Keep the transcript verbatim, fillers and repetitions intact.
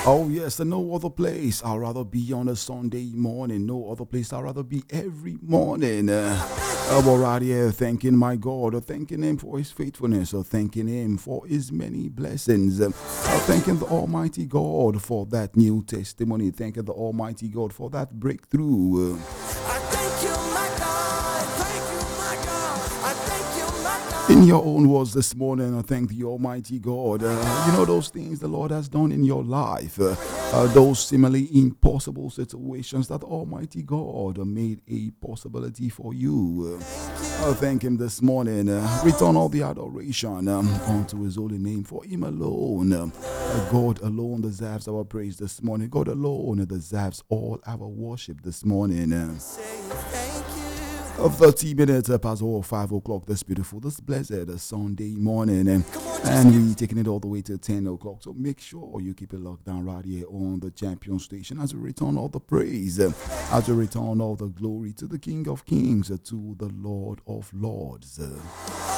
Oh yes, and no other place I'd rather be on a Sunday morning. No other place I'd rather be every morning. Uh, uh, but right here, thanking my God, or thanking Him for His faithfulness, or thanking Him for His many blessings. Uh, uh, thanking the Almighty God for that new testimony. Thanking the Almighty God for that breakthrough. Uh, in your own words this morning, I thank the Almighty God. Uh, you know those things the Lord has done in your life, uh, uh, those seemingly impossible situations that Almighty God made a possibility for you. Uh, I thank Him this morning. Uh, return all the adoration um, unto His holy name. For Him alone, um, uh, God alone deserves our praise this morning. God alone deserves all our worship this morning. Uh, Uh, thirty minutes uh, past all five o'clock this beautiful, this blessed uh, Sunday morning. And, and we taking it all the way to ten o'clock. So make sure you keep it locked down right here on the champion station as we return all the praise, uh, as we return all the glory to the King of Kings, uh, to the Lord of Lords. Uh.